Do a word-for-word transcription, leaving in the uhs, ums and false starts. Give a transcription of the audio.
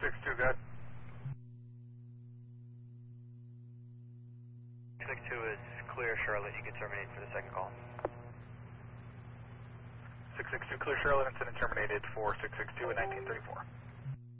six two, good. six two is clear, Charlotte. You can terminate for the second call. six six two, clear Charlotte, incident terminated for six six two at nineteen thirty-four.